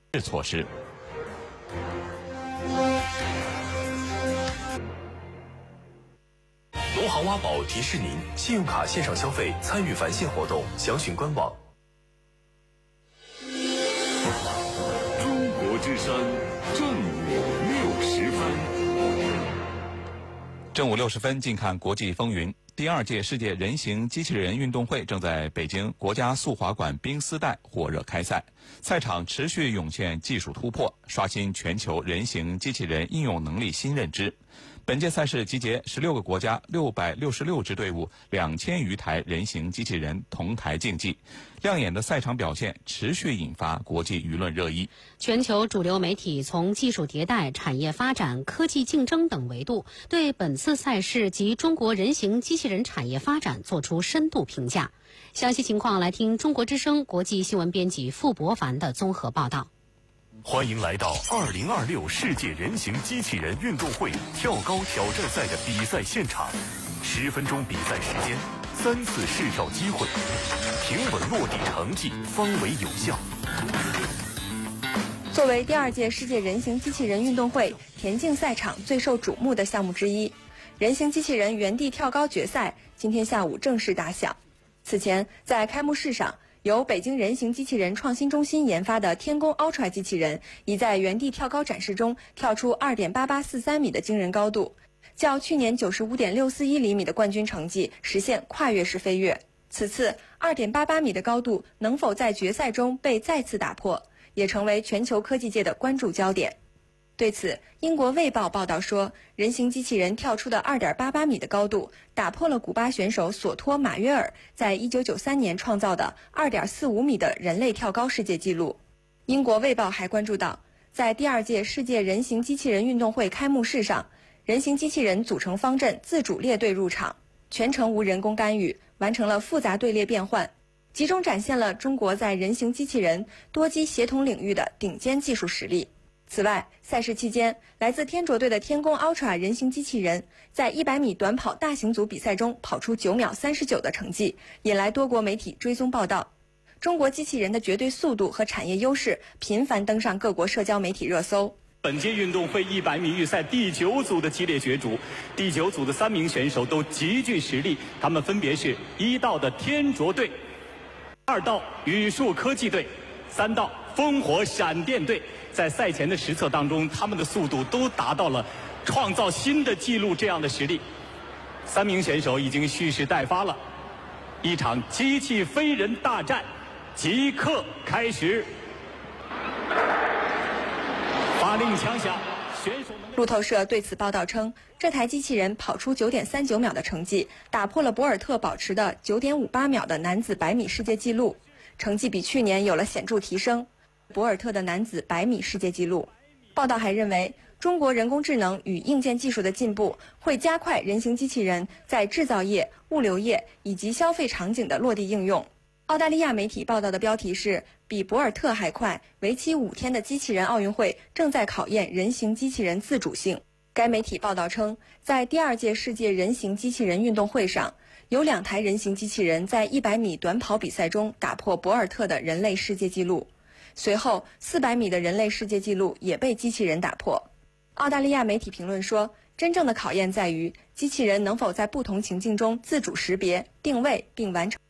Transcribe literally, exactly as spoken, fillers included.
措施。 农行挖宝提示您：信用卡线上消费参与返现活动，详询官网。 中国之声，正午六十分。 正午六十分，近看国际风云。第二届世界人形机器人运动会正在北京国家速滑馆冰丝带火热开赛，赛场持续涌现技术突破，刷新全球人形机器人应用能力新认知。本届赛事集结十六个国家六百六十六支队伍，两千余台人形机器人同台竞技，亮眼的赛场表现持续引发国际舆论热议。 全球主流媒体从技术迭代、产业发展、科技竞争等维度，对本次赛事及中国人形机器人产业发展作出深度评价。详细情况来听中国之声国际新闻编辑傅博凡的综合报道。 欢迎来到二零二六世界人形机器人运动会跳高挑战赛的比赛现场，十分钟比赛时间，三次试跳机会，平稳落地成绩方为有效。 作为第二届世界人形机器人运动会田径赛场最受瞩目的项目之一，人形机器人原地跳高决赛今天下午正式打响。此前，在开幕式上，由北京人形机器人创新中心研发的天宫 Ultra 机器人已在原地跳高展示中跳出 二点八八四三米的惊人高度，较去年 九十五点六四一厘米的冠军成绩实现跨越式飞跃。此次 二点八八米的高度能否在决赛中被再次打破，也成为全球科技界的关注焦点。对此，英国《卫报》报道说，人形机器人跳出的 二点八八米的高度，打破了古巴选手索托·马约尔在一九九三年创造的 二点四五米的人类跳高世界纪录。英国《卫报》还关注到，在第二届世界人形机器人运动会开幕式上，人形机器人组成方阵自主列队入场，全程无人工干预，完成了复杂队列变换，集中展现了中国在人形机器人多机协同领域的顶尖技术实力。此外，赛事期间，来自天卓队的天宫 Ultra 人形机器人在一百米短跑大型组比赛中跑出九秒三十九的成绩，引来多国媒体追踪报道。中国机器人的绝对速度和产业优势频繁登上各国社交媒体热搜。 本届运动会一百米预赛第九组的激烈角逐，第九组的三名选手都极具实力，他们分别是一道的天卓队，二道宇树科技队，三道烽火闪电队。在赛前的实测当中，他们的速度都达到了创造新的纪录这样的实力。三名选手已经蓄势待发了，一场机器飞人大战即刻开始。发令枪响，选手们。 路透社对此报道称，这台机器人跑出 九点三九秒的成绩，打破了博尔特保持的 九点五八秒的男子百米世界纪录，成绩比去年有了显著提升。博尔特的男子百米世界纪录。报道还认为，中国人工智能与硬件技术的进步会加快人形机器人在制造业、物流业以及消费场景的落地应用。澳大利亚媒体报道的标题是“比博尔特还快，为期五天的机器人奥运会正在考验人形机器人自主性”。该媒体报道称，在第二届世界人形机器人运动会上，有两台人形机器人在一百米短跑比赛中打破博尔特的人类世界纪录。随后，四百米的人类世界纪录也被机器人打破。澳大利亚媒体评论说，真正的考验在于机器人能否在不同情境中自主识别、定位并完成。